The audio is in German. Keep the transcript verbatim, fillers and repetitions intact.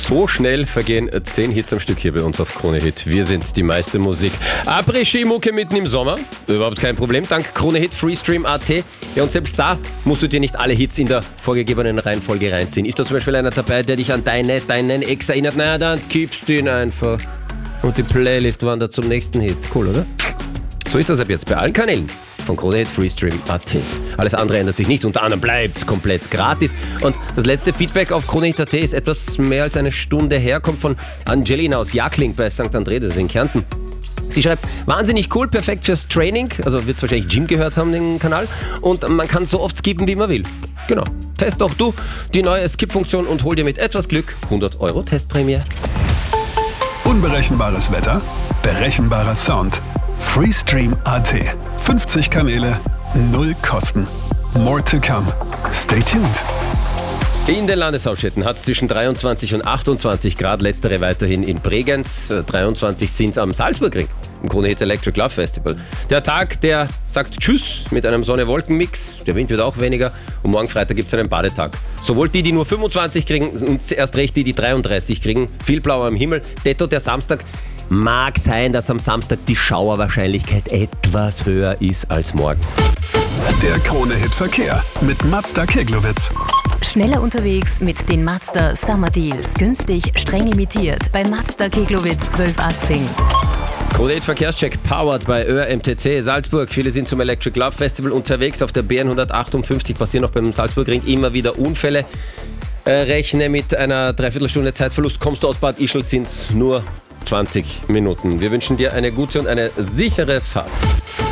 So schnell vergehen zehn Hits am Stück hier bei uns auf Krone Hit. Wir sind die meiste Musik. Après-Ski-Mucke mitten im Sommer. Überhaupt kein Problem. Dank Krone Hit, Freestream Punkt at. Ja, und selbst da musst du dir nicht alle Hits in der vorgegebenen Reihenfolge reinziehen. Ist da zum Beispiel einer dabei, der dich an deine, deinen Ex erinnert? Na, dann skippst du ihn einfach. Und die Playlist wandert zum nächsten Hit. Cool, oder? So ist das ab jetzt bei allen Kanälen von Krone Hit, Freestream Punkt at. Alles andere ändert sich nicht, unter anderem bleibt komplett gratis. Und das letzte Feedback auf Krone Hit Punkt at ist etwas mehr als eine Stunde her, kommt von Angelina aus Jakling bei Sankt André, das ist in Kärnten. Sie schreibt, wahnsinnig cool, perfekt fürs Training, also wird es wahrscheinlich Gym gehört haben, den Kanal, und man kann so oft skippen, wie man will. Genau. Test auch du die neue Skip-Funktion und hol dir mit etwas Glück hundert Euro Testprämie. Unberechenbares Wetter, berechenbarer Sound. Freestream Punkt at. fünfzig Kanäle, null Kosten. More to come. Stay tuned. In den Landeshauptstädten hat es zwischen dreiundzwanzig und achtundzwanzig Grad, letztere weiterhin in Bregenz. dreiundzwanzig sind es am Salzburgring, im Krone Hit Electric Love Festival. Der Tag, der sagt Tschüss mit einem Sonne-Wolken-Mix. Der Wind wird auch weniger und morgen Freitag gibt es einen Badetag. Sowohl die, die nur fünfundzwanzig kriegen und erst recht die, die dreiunddreißig kriegen. Viel blauer am Himmel. Detto der Samstag. Mag sein, dass am Samstag die Schauerwahrscheinlichkeit etwas höher ist als morgen. Der Krone Hit Verkehr mit Mazda Keglowitz. Schneller unterwegs mit den Mazda Summer Deals. Günstig, streng limitiert bei Mazda Keglowitz zwölf achtzehn. Krone Hit Verkehrscheck powered bei Ö R M T C Salzburg. Viele sind zum Electric Love Festival unterwegs. Auf der B N hundertachtundfünfzig passieren auch beim Salzburgring immer wieder Unfälle. Äh, rechne mit einer Dreiviertelstunde Zeitverlust. Kommst du aus Bad Ischl, sind es nur zwanzig Minuten. Wir wünschen dir eine gute und eine sichere Fahrt.